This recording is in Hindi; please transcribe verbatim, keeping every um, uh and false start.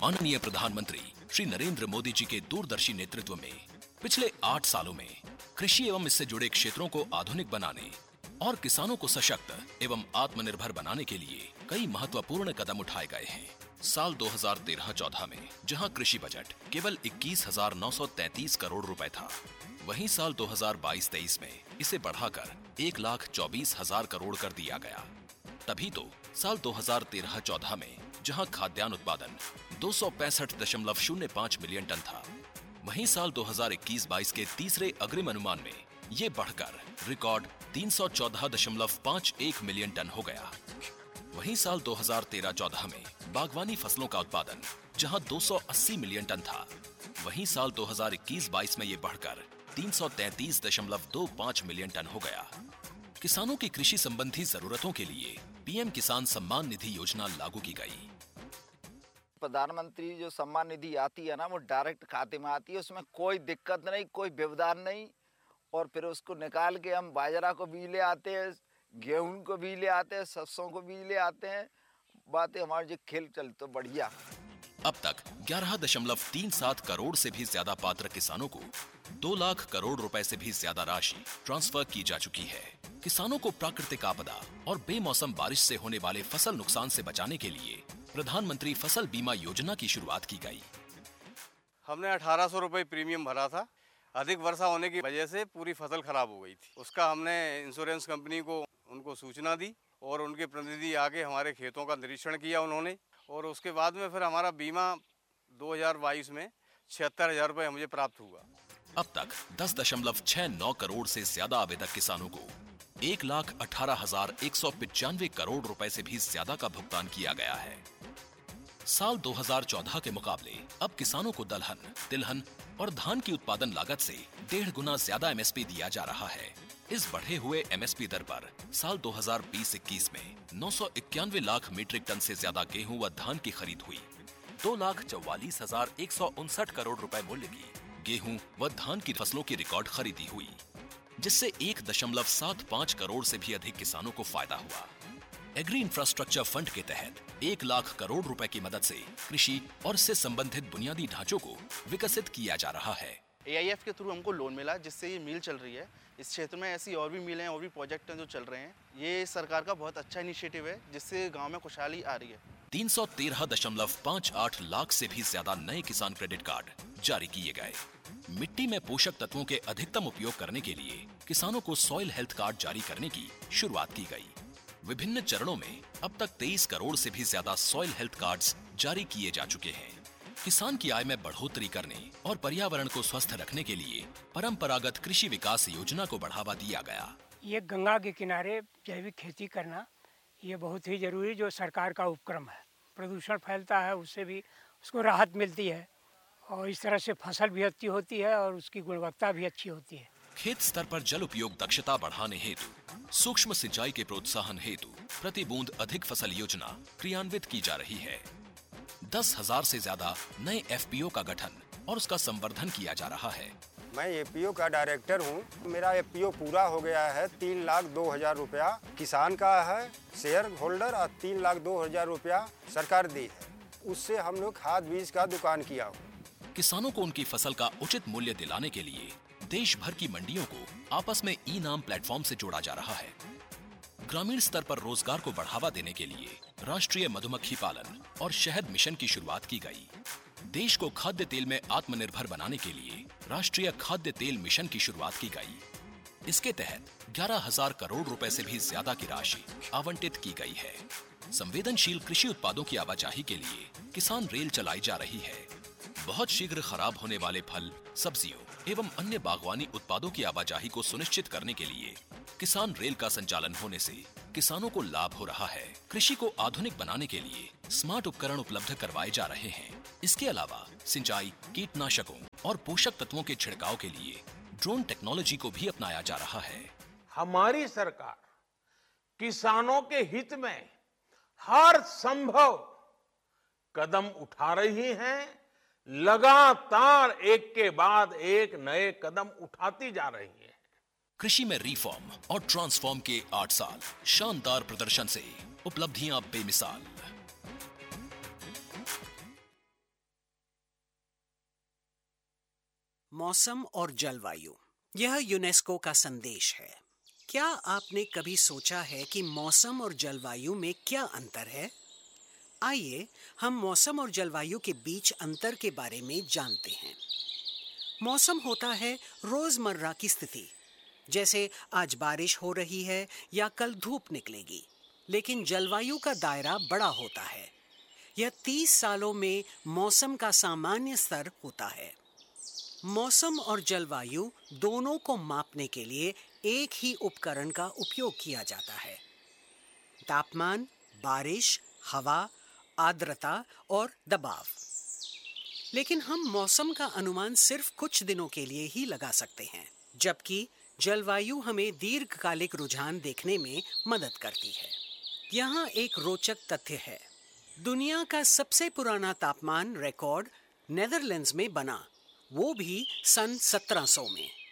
माननीय प्रधानमंत्री श्री नरेंद्र मोदी जी के दूरदर्शी नेतृत्व में पिछले आठ सालों में कृषि एवं इससे जुड़े क्षेत्रों को आधुनिक बनाने और किसानों को सशक्त एवं आत्मनिर्भर बनाने के लिए कई महत्वपूर्ण कदम उठाए गए हैं। साल दो हज़ार तेरह चौदह में जहां कृषि बजट केवल इक्कीस हजार नौ सौ तैंतीस करोड़ रुपए था, वहीं साल दो हज़ार बाईस तेईस में इसे बढ़ाकर एक लाख चौबीस हजार करोड़ कर दिया गया। तभी तो साल दो हज़ार तेरह चौदह में जहां खाद्यान्न उत्पादन दो सौ पैंसठ दशमलव शून्य पाँच मिलियन टन था, वहीं साल दो हज़ार इक्कीस बाईस के तीसरे अग्रिम अनुमान में ये बढ़कर रिकॉर्ड तीन सौ चौदह दशमलव पाँच एक मिलियन टन हो गया। वहीं साल दो हज़ार तेरह चौदह में बागवानी फसलों का उत्पादन जहां दो सौ अस्सी मिलियन टन था, वहीं साल दो हज़ार इक्कीस बाईस में ये बढ़कर तीन सौ तैंतीस दशमलव दो पाँच मिलियन टन हो गया। किसानों की कृषि संबंधी जरूरतों के लिए पीएम किसान सम्मान निधि योजना लागू की गई। प्रधानमंत्री जो सम्मान निधि आती है ना, वो डायरेक्ट खाते में आती है, उसमें कोई दिक्कत नहीं, कोई व्यवधान नहीं। और फिर उसको निकाल के हम बाजरा को भी ले आते हैं, गेहूं को भी ले आते हैं, सरसों को भी ले आते हैं। बातें हमारे जो खेल चल तो बढ़िया। अब तक ग्यारह दशमलव तीन सात करोड़ से भी ज्यादा पात्र किसानों को दो लाख करोड़ रुपए से भी ज्यादा राशि ट्रांसफर की जा चुकी है। किसानों को प्राकृतिक आपदा और बेमौसम बारिश से होने वाले फसल नुकसान से बचाने के लिए प्रधानमंत्री फसल बीमा योजना की शुरुआत की गई। हमने अठारह सौ रुपए प्रीमियम भरा था। अधिक वर्षा होने की वजह से पूरी फसल खराब हो गई थी। उसका हमने इंश्योरेंस कंपनी को उनको सूचना दी और उनके प्रतिनिधि आके हमारे खेतों का निरीक्षण किया उन्होंने, और उसके बाद में फिर हमारा बीमा दो हज़ार बाईस में छिहत्तर हजार रुपये मुझे प्राप्त हुआ। अब तक दस दशमलव छह नौ करोड़ से ज्यादा आवेदक किसानों को एक लाख अठारह हजार एक सौ पिचानवे करोड़ रुपए से भी ज्यादा का भुगतान किया गया है। साल दो हज़ार चौदह के मुकाबले अब किसानों को दलहन, तिलहन और धान की उत्पादन लागत से डेढ़ गुना ज्यादा एमएसपी दिया जा रहा है। इस बढ़े हुए एमएसपी दर पर साल दो हज़ार बीस इक्कीस में नौ सौ इक्यानवे लाख मीट्रिक टन से ज्यादा गेहूं व धान की खरीद हुई। दो लाख चौवालीस हजार एक सौ उनसठ करोड़ रुपए मूल्य की गेहूं व धान की फसलों की रिकॉर्ड खरीदी हुई, जिससे एक दशमलव सात पाँच करोड़ से भी अधिक किसानों को फायदा हुआ। एग्री इंफ्रास्ट्रक्चर फंड के तहत एक लाख करोड़ रुपए की मदद से कृषि और इससे संबंधित बुनियादी ढांचों को विकसित किया जा रहा है। ए आई एफ के थ्रू हमको लोन मिला, जिससे ये मिल चल रही है। इस क्षेत्र में ऐसी और भी मिलें हैं और भी प्रोजेक्ट हैं जो चल रहे हैं। ये सरकार का बहुत अच्छा इनिशिएटिव है, जिससे गांव में खुशहाली आ रही है। तीन सौ तेरह दशमलव पाँच आठ लाख से भी ज्यादा नए किसान क्रेडिट कार्ड जारी किए गए। मिट्टी में पोषक तत्वों के अधिकतम उपयोग करने के लिए किसानों को सॉइल हेल्थ कार्ड जारी करने की शुरुआत की गई। विभिन्न चरणों में अब तक तेईस करोड़ से भी ज्यादा सॉइल हेल्थ कार्ड्स जारी किए जा चुके हैं। किसान की आय में बढ़ोतरी करने और पर्यावरण को स्वस्थ रखने के लिए परंपरागत कृषि विकास योजना को बढ़ावा दिया गया। ये गंगा के किनारे जैविक खेती करना ये बहुत ही जरूरी जो सरकार का उपक्रम है। प्रदूषण फैलता है, उससे भी उसको राहत मिलती है और इस तरह से फसल भी अच्छी होती है और उसकी गुणवत्ता भी अच्छी होती है। खेत स्तर पर जल उपयोग दक्षता बढ़ाने हेतु सूक्ष्म सिंचाई के प्रोत्साहन हेतु प्रति बूंद अधिक फसल योजना क्रियान्वित की जा रही है। दस हजार से ज्यादा नए एफ पी ओ का गठन और उसका संवर्धन किया जा रहा है। मैं ए पी ओ का डायरेक्टर हूँ। मेरा ए पी ओ पूरा हो गया है। तीन लाख दो हजार रुपया किसान का है शेयर होल्डर और तीन लाख दो हजार रुपया सरकार दी है। उससे हम लोग खाद बीज का दुकान किया हूँ। किसानों को उनकी फसल का उचित मूल्य दिलाने के लिए देश भर की मंडियों को आपस में ई नाम प्लेटफॉर्म से जोड़ा जा रहा है। ग्रामीण स्तर पर रोजगार को बढ़ावा देने के लिए राष्ट्रीय मधुमक्खी पालन और शहद मिशन की शुरुआत की गई। देश को खाद्य तेल में आत्मनिर्भर बनाने के लिए राष्ट्रीय खाद्य तेल मिशन की शुरुआत की गई। इसके तहत ग्यारह हजार करोड़ रुपए से भी ज्यादा की राशि आवंटित की गई है। संवेदनशील कृषि उत्पादों की आवाजाही के लिए किसान रेल चलाई जा रही है। बहुत शीघ्र खराब होने वाले फल, सब्जियों एवं अन्य बागवानी उत्पादों की आवाजाही को सुनिश्चित करने के लिए किसान रेल का संचालन होने से किसानों को लाभ हो रहा है। कृषि को आधुनिक बनाने के लिए स्मार्ट उपकरण उपलब्ध करवाए जा रहे हैं। इसके अलावा सिंचाई, कीटनाशकों और पोषक तत्वों के छिड़काव के लिए ड्रोन टेक्नोलॉजी को भी अपनाया जा रहा है। हमारी सरकार किसानों के हित में हर संभव कदम उठा रही है। लगातार एक के बाद एक नए कदम उठाती जा रही है। कृषि में रिफॉर्म और ट्रांसफॉर्म के आठ साल शानदार प्रदर्शन से उपलब्धियां बेमिसाल। मौसम और जलवायु, यह यूनेस्को का संदेश है। क्या आपने कभी सोचा है कि मौसम और जलवायु में क्या अंतर है? आइए हम मौसम और जलवायु के बीच अंतर के बारे में जानते हैं। मौसम होता है रोजमर्रा की स्थिति, जैसे आज बारिश हो रही है या कल धूप निकलेगी। लेकिन जलवायु का दायरा बड़ा होता है। यह तीस सालों में मौसम का सामान्य स्तर होता है। मौसम और जलवायु दोनों को मापने के लिए एक ही उपकरण का उपयोग किया जाता है। तापमान, बारिश, हवा, आर्द्रता और दबाव। लेकिन हम मौसम का अनुमान सिर्फ कुछ दिनों के लिए ही लगा सकते हैं, जबकि जलवायु हमें दीर्घकालिक रुझान देखने में मदद करती है। यहाँ एक रोचक तथ्य है। दुनिया का सबसे पुराना तापमान रिकॉर्ड नेदरलैंड्स में बना, वो भी सन सत्रह सौ में।